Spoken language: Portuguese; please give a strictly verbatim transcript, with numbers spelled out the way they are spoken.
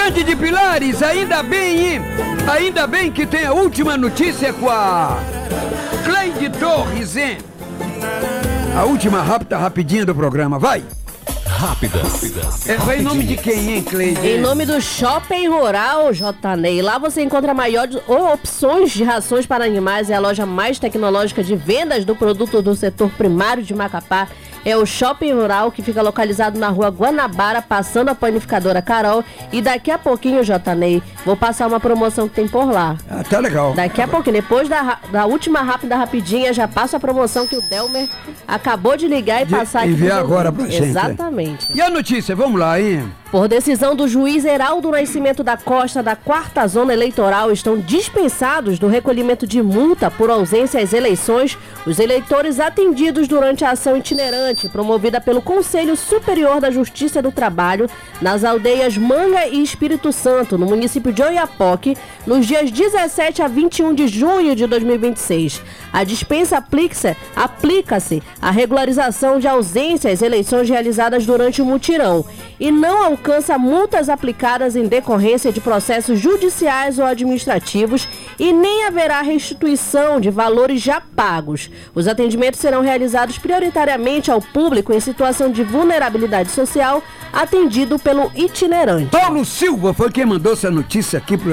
Grande de Pilares, ainda bem, hein? Ainda bem que tem a última notícia com a Cleide Torres, hein? A última rápida, rapidinha do programa, vai! Rápidas. É, vai em nome de quem, hein, Cleide? Em nome do Shopping Rural J-Ney. Lá você encontra maiores opções de rações para animais. É a loja mais tecnológica de vendas do produto do setor primário de Macapá. É o Shopping Rural, que fica localizado na rua Guanabara, passando a panificadora Carol. E daqui a pouquinho, J-Ney, vou passar uma promoção que tem por lá. Ah, tá legal. Daqui a pouquinho, depois da, da última rápida rapidinha, já passo a promoção que o Delmer acabou de ligar e De passar aqui. enviar agora pra gente. Exatamente. E a notícia, vamos lá, hein? Por decisão do juiz Heraldo Nascimento da Costa, da quarta Zona Eleitoral, estão dispensados do recolhimento de multa por ausência às eleições os eleitores atendidos durante a ação itinerante promovida pelo Conselho Superior da Justiça do Trabalho nas aldeias Manga e Espírito Santo, no município de Oiapoque, nos dias dezessete a vinte e um de junho de dois mil e vinte e seis. A dispensa aplica-se aplica-se à regularização de ausência às eleições realizadas durante o mutirão e não alcança multas aplicadas em decorrência de processos judiciais ou administrativos e nem haverá restituição de valores já pagos. Os atendimentos serão realizados prioritariamente ao público em situação de vulnerabilidade social, atendido pelo itinerante. Paulo Silva foi quem mandou essa notícia aqui pro